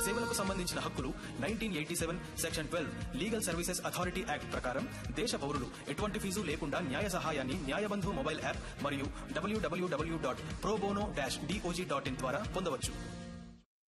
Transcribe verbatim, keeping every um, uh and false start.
సేవలకు సంబంధించిన హక్కులు nineteen eighty seven section twelve legal services authority act ప్రకారం దేశ పౌరులు ఎటువంటి ఫీజు లేకుండా న్యాయ సహాయాన్ని న్యాయబంధు మొబైల్ యాప్ మరియు డబ్ల్యూడబ్ల్యూడబ్ల్యూ dot pro bono dash DOJ dot in ద్వారా పొందవచ్చు.